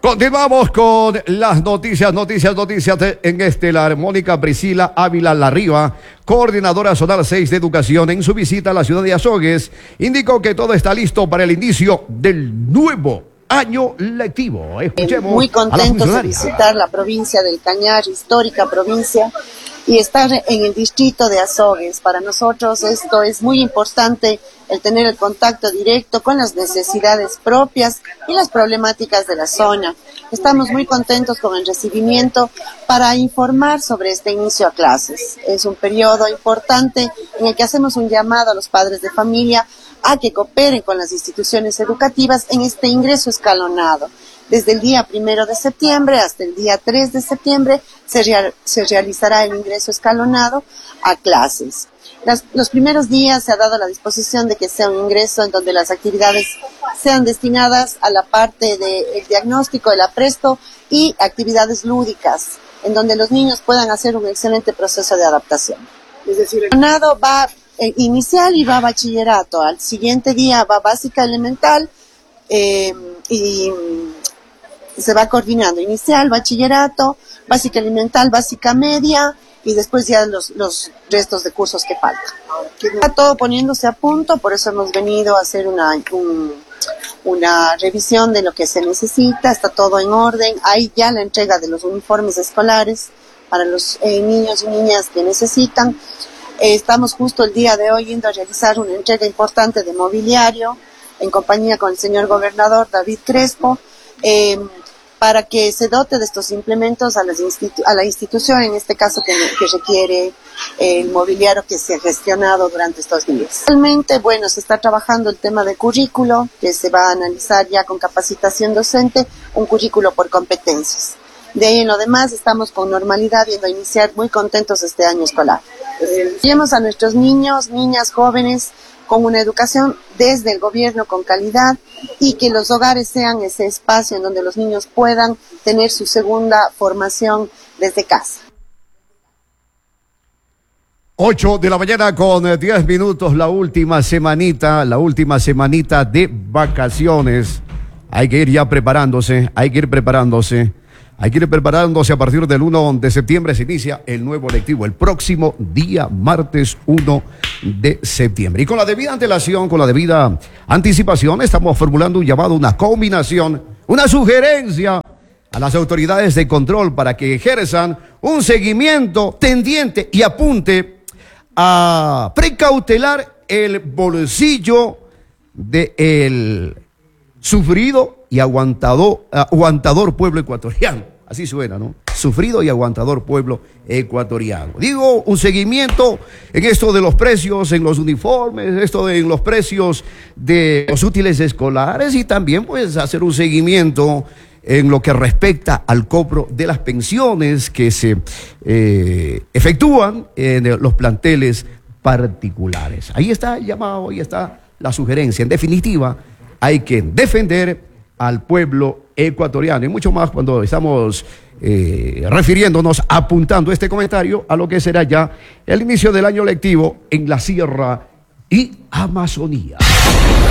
Continuamos con las noticias en Estelar. Mónica Priscila Ávila Larriba, coordinadora zonal 6 de educación, en su visita a la ciudad de Azogues, indicó que todo está listo para el inicio del nuevo año lectivo. Escuchemos muy contentos a la de visitar la provincia del Cañar, histórica provincia, y estar en el distrito de Azogues. Para nosotros esto es muy importante, el tener el contacto directo con las necesidades propias y las problemáticas de la zona. Estamos muy contentos con el recibimiento para informar sobre este inicio a clases. Es un periodo importante en el que hacemos un llamado a los padres de familia a que cooperen con las instituciones educativas en este ingreso escalonado. Desde el día 1 de septiembre hasta el día 3 de septiembre se realizará el ingreso escalonado a clases. Los primeros días se ha dado la disposición de que sea un ingreso en donde las actividades sean destinadas a la parte del diagnóstico, el apresto y actividades lúdicas, en donde los niños puedan hacer un excelente proceso de adaptación. Es decir, el escalonado va inicial y va a bachillerato. Al siguiente día va básica elemental y se va coordinando inicial, bachillerato, básica elemental, básica media y después ya los restos de cursos que faltan. Está todo poniéndose a punto, por eso hemos venido a hacer una revisión de lo que se necesita, está todo en orden. Hay ya la entrega de los uniformes escolares para los niños y niñas que necesitan. Estamos justo el día de hoy yendo a realizar una entrega importante de mobiliario en compañía con el señor gobernador David Crespo, para que se dote de estos implementos a la institución, en este caso que requiere el mobiliario que se ha gestionado durante estos días. Realmente, bueno, se está trabajando el tema de currículo, que se va a analizar ya con capacitación docente, un currículo por competencias. De ahí en lo demás estamos con normalidad viendo iniciar muy contentos este año escolar. Llevemos a nuestros niños, niñas, jóvenes con una educación desde el gobierno con calidad y que los hogares sean ese espacio en donde los niños puedan tener su segunda formación desde casa. 8 de la mañana con 10 minutos, la última semanita de vacaciones. Hay que ir ya preparándose, a partir del 1 de septiembre se inicia el nuevo lectivo, el próximo día martes 1 de septiembre. Y con la debida antelación, con la debida anticipación, estamos formulando un llamado, una combinación, una sugerencia a las autoridades de control para que ejerzan un seguimiento tendiente y apunte a precautelar el bolsillo del sufrido y aguantador pueblo ecuatoriano. Así suena, ¿no? Sufrido y aguantador pueblo ecuatoriano. Digo, un seguimiento en esto de los precios, en los uniformes, en los precios de los útiles escolares y también pues hacer un seguimiento en lo que respecta al cobro de las pensiones que se efectúan en los planteles particulares. Ahí está el llamado, ahí está la sugerencia. En definitiva, hay que defender al pueblo ecuatoriano y mucho más cuando estamos refiriéndonos, apuntando este comentario a lo que será ya el inicio del año lectivo en la Sierra y Amazonía.